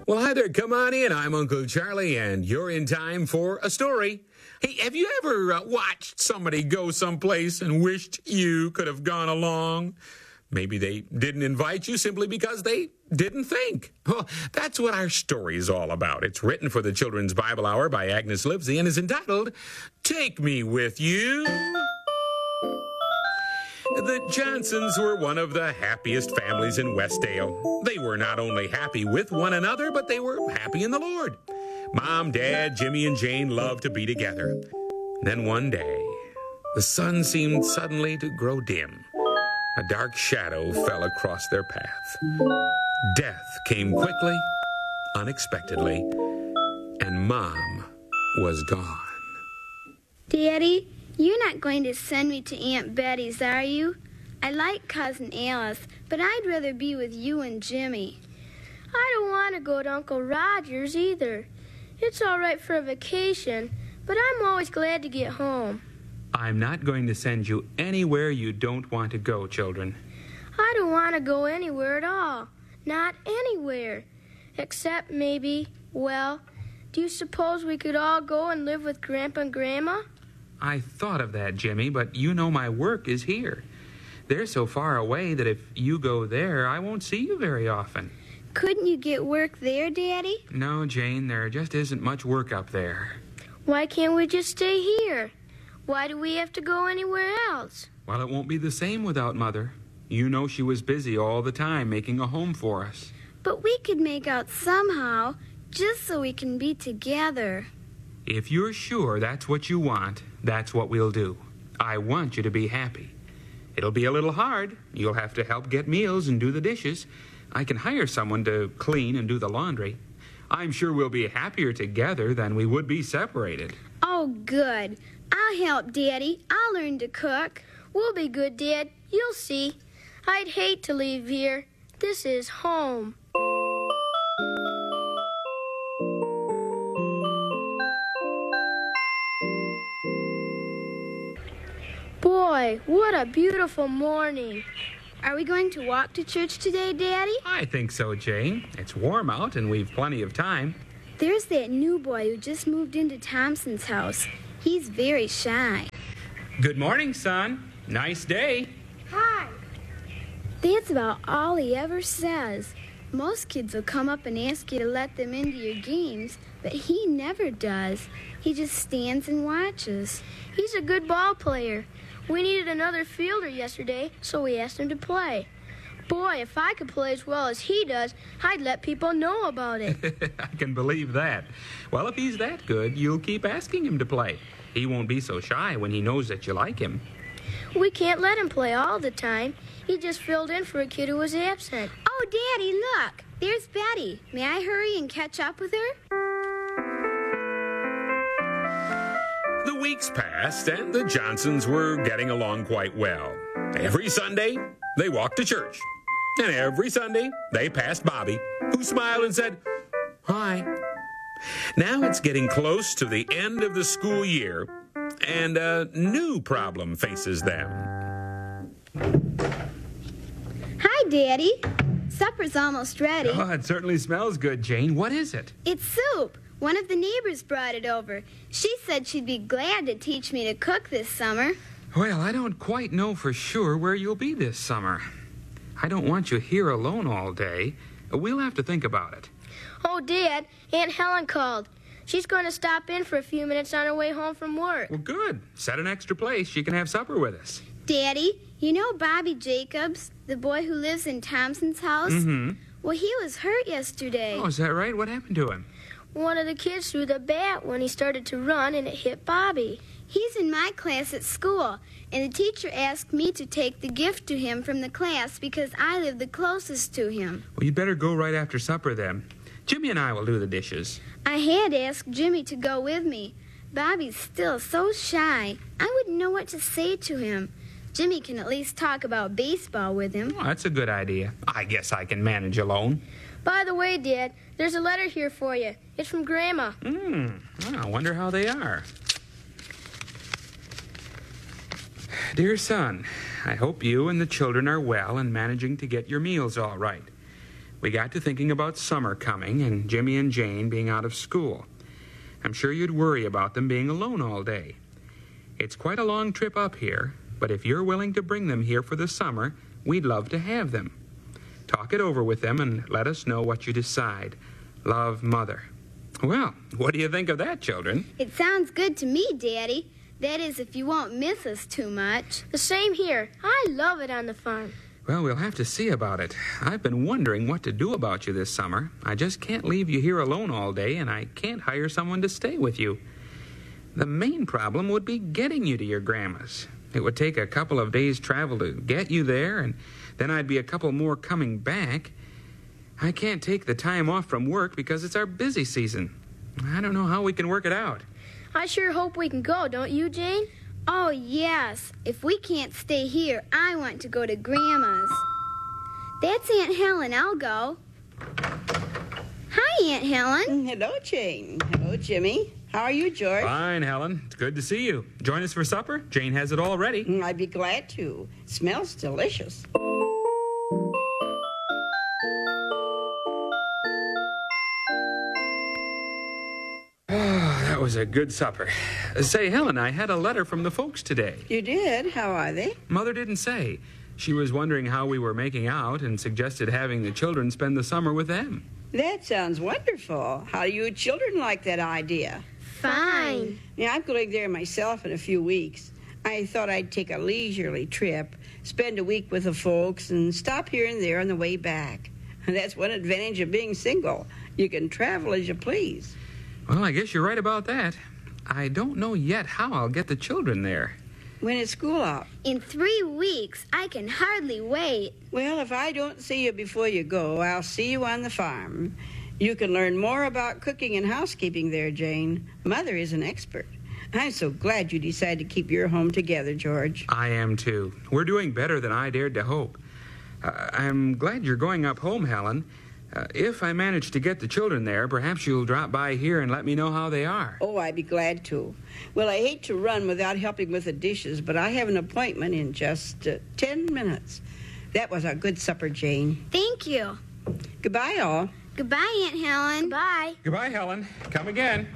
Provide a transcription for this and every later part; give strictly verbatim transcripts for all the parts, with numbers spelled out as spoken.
Well, hi there. Come on in. I'm Uncle Charlie, and you're in time for a story. Hey, have you ever uh, watched somebody go someplace and wished you could have gone along? Maybe they didn't invite you simply because they didn't think. Well, that's what our story is all about. It's written for the Children's Bible Hour by Agnes Livesey and is entitled, Take Me With You. The Johnsons were one of the happiest families in Westdale. They were not only happy with one another, but they were happy in the Lord. Mom, Dad, Jimmy, and Jane loved to be together. Then one day, the sun seemed suddenly to grow dim. A dark shadow fell across their path. Death came quickly, unexpectedly, and Mom was gone. Daddy, you're not going to send me to Aunt Betty's, are you? I like Cousin Alice, but I'd rather be with you and Jimmy. I don't want to go to Uncle Roger's either. It's all right for a vacation, but I'm always glad to get home. I'm not going to send you anywhere you don't want to go, children. I don't want to go anywhere at all. Not anywhere. Except maybe, well, do you suppose we could all go and live with Grandpa and Grandma? I thought of that, Jimmy, but you know my work is here. They're so far away that if you go there, I won't see you very often. Couldn't you get work there, Daddy? No, Jane, there just isn't much work up there. Why can't we just stay here? Why do we have to go anywhere else? Well, it won't be the same without Mother. You know she was busy all the time making a home for us. But we could make out somehow, just so we can be together. If you're sure that's what you want, that's what we'll do. I want you to be happy. It'll be a little hard. You'll have to help get meals and do the dishes. I can hire someone to clean and do the laundry. I'm sure we'll be happier together than we would be separated. Oh, good. I'll help, Daddy. I'll learn to cook. We'll be good, Dad. You'll see. I'd hate to leave here. This is home. Boy, what a beautiful morning. Are we going to walk to church today, Daddy? I think so, Jane. It's warm out and we've plenty of time. There's that new boy who just moved into Thompson's house. He's very shy. Good morning, son. Nice day. Hi. That's about all he ever says. Most kids will come up and ask you to let them into your games, but he never does. He just stands and watches. He's a good ball player. We needed another fielder yesterday, so we asked him to play. Boy, if I could play as well as he does, I'd let people know about it. I can believe that. Well, if he's that good, you'll keep asking him to play. He won't be so shy when he knows that you like him. We can't let him play all the time. He just filled in for a kid who was absent. Oh, Daddy, look. There's Betty. May I hurry and catch up with her? The weeks passed, and the Johnsons were getting along quite well. Every Sunday, they walked to church. And every Sunday, they passed Bobby, who smiled and said, "Hi." Now it's getting close to the end of the school year, and a new problem faces them. Hi, Daddy. Supper's almost ready. Oh, it certainly smells good, Jane. What is it? It's soup. One of the neighbors brought it over. She said she'd be glad to teach me to cook this summer. Well, I don't quite know for sure where you'll be this summer. I don't want you here alone all day. We'll have to think about it. Oh, Dad, Aunt Helen called. She's going to stop in for a few minutes on her way home from work. Well, good. Set an extra place. She can have supper with us. Daddy, you know Bobby Jacobs, the boy who lives in Thompson's house? Mm-hmm. Well, he was hurt yesterday. Oh, is that right? What happened to him? One of the kids threw the bat when he started to run, and it hit Bobby. He's in my class at school, and the teacher asked me to take the gift to him from the class because I live the closest to him. Well, you'd better go right after supper then. Jimmy and I will do the dishes. I had asked Jimmy to go with me. Bobby's still so shy. I wouldn't know what to say to him. Jimmy can at least talk about baseball with him. Oh, that's a good idea. I guess I can manage alone. By the way, Dad, there's a letter here for you. It's from Grandma. Hmm. Well, I wonder how they are. Dear son, I hope you and the children are well and managing to get your meals all right. we got to thinking about summer coming and Jimmy and Jane being out of school. I'm sure you'd worry about them being alone all day. It's quite a long trip up here, but if you're willing to bring them here for the summer, we'd love to have them. Talk it over with them and let us know what you decide. Love, Mother. Well, what do you think of that, children? It sounds good to me, Daddy. That is, if you won't miss us too much. The same here. I love it on the farm. Well, we'll have to see about it. I've been wondering what to do about you this summer. I just can't leave you here alone all day, and I can't hire someone to stay with you. The main problem would be getting you to your grandma's. It would take a couple of days' travel to get you there, and then I'd be a couple more coming back. I can't take the time off from work because it's our busy season. I don't know how we can work it out. I sure hope we can go, don't you, Jane? Oh, yes. If we can't stay here, I want to go to Grandma's. That's Aunt Helen. I'll go. Hi, Aunt Helen. Hello, Jane. Hello, Jimmy. How are you, George? Fine, Helen. It's good to see you. Join us for supper? Jane has it all ready. I'd be glad to. It smells delicious. That was a good supper. Say, Helen, I had a letter from the folks today. You did? How are they? Mother didn't say. She was wondering how we were making out and suggested having the children spend the summer with them. That sounds wonderful. How do you children like that idea? Fine. Yeah, I'm going there myself in a few weeks. I thought I'd take a leisurely trip, spend a week with the folks, and stop here and there on the way back. That's one advantage of being single. You can travel as you please. Well, I guess you're right about that. I don't know yet how I'll get the children there. When is school out? In three weeks. I can hardly wait. Well, if I don't see you before you go, I'll see you on the farm. You can learn more about cooking and housekeeping there, Jane. Mother is an expert. I'm so glad you decided to keep your home together, George. I am, too. We're doing better than I dared to hope. Uh, I'm glad you're going up home, Helen. Uh, if I manage to get the children there, perhaps you'll drop by here and let me know how they are. Oh, I'd be glad to. Well, I hate to run without helping with the dishes, but I have an appointment in just uh, ten minutes. That was a good supper, Jane. Thank you. Goodbye, all. Goodbye, Aunt Helen. Bye. Goodbye, Helen. Come again.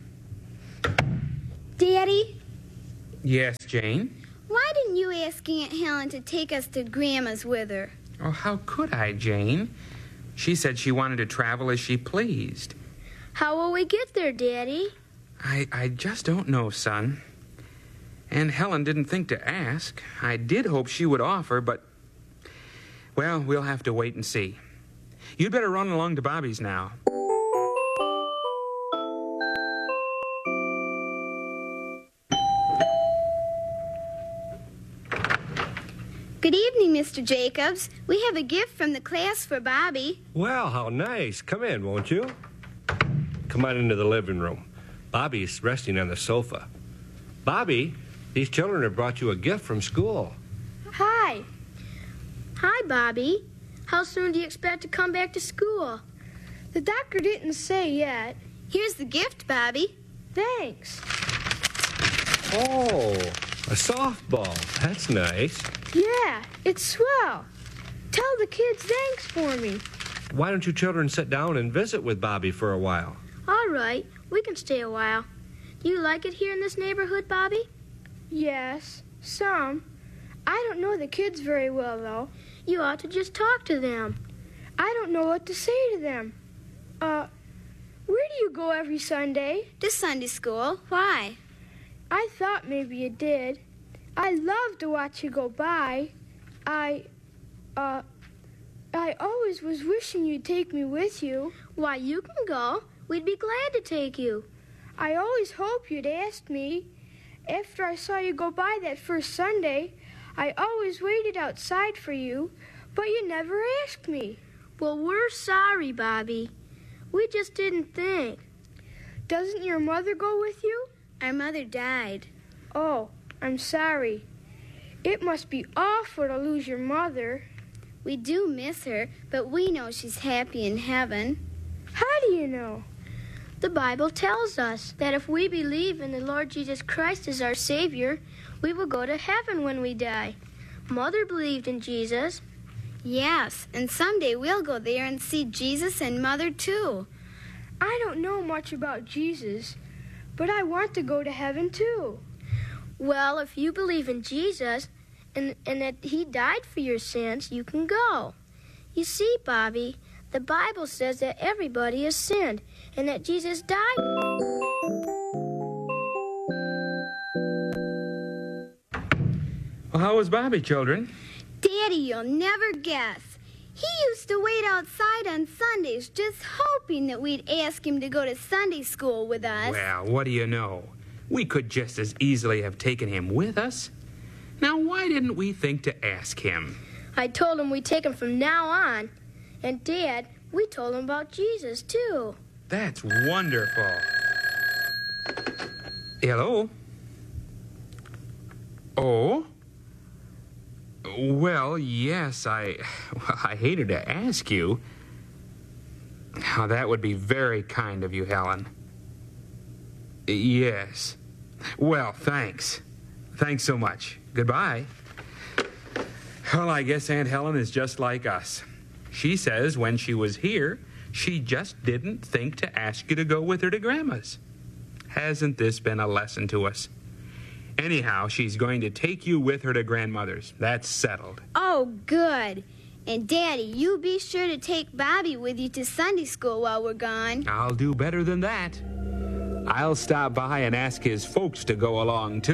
Daddy, Yes, Jane? why didn't you ask Aunt Helen to take us to Grandma's with her? Oh, how could I, Jane? She said she wanted to travel as she pleased. How will we get there, Daddy? I, I just don't know, son. And Helen didn't think to ask. I did hope she would offer, but... Well, we'll have to wait and see. You'd better run along to Bobby's now. Good evening, Mister Jacobs. We have a gift from the class for Bobby. Well, how nice. Come in, won't you? Come on into the living room. Bobby's resting on the sofa. Bobby, these children have brought you a gift from school. Hi. Hi, Bobby. How soon do you expect to come back to school? The doctor didn't say yet. Here's the gift, Bobby. Thanks. Oh, a softball. That's nice. Yeah, it's swell. Tell the kids thanks for me. Why don't you children sit down and visit with Bobby for a while? All right, we can stay a while. Do you like it here in this neighborhood, Bobby? Yes, some. I don't know the kids very well, though. You ought to just talk to them. I don't know what to say to them. Uh, where do you go every Sunday? To Sunday school. Why? I thought maybe you did. I love to watch you go by. I, uh, I always was wishing you'd take me with you. Why, you can go. We'd be glad to take you. I always hoped you'd ask me. After I saw you go by that first Sunday, I always waited outside for you, but you never asked me. Well, we're sorry, Bobby. We just didn't think. Doesn't your mother go with you? Our mother died. Oh, I'm sorry. It must be awful to lose your mother. We do miss her, but we know she's happy in heaven. How do you know? The Bible tells us that if we believe in the Lord Jesus Christ as our Savior, we will go to heaven when we die. Mother believed in Jesus. Yes, and someday we'll go there and see Jesus and Mother, too. I don't know much about Jesus, but I want to go to heaven, too. Well, if you believe in Jesus and, and that he died for your sins, you can go. You see, Bobby, the Bible says that everybody has sinned and that Jesus died. Well, how was Bobby, children? Daddy, you'll never guess. He used to wait outside on Sundays just hoping that we'd ask him to go to Sunday school with us. Well, what do you know? We could just as easily have taken him with us. Now, why didn't we think to ask him? I told him we'd take him from now on. And, Dad, we told him about Jesus, too. That's wonderful. Hello? Oh? Well, yes, I... Well, I hated to ask you. Oh, that would be very kind of you, Helen. Yes. Well, thanks. Thanks so much. Goodbye. Well, I guess Aunt Helen is just like us. She says when she was here, she just didn't think to ask you to go with her to Grandma's. Hasn't this been a lesson to us? Anyhow, she's going to take you with her to Grandmother's. That's settled. Oh, good. And, Daddy, you be sure to take Bobby with you to Sunday school while we're gone. I'll do better than that. I'll stop by and ask his folks to go along, too.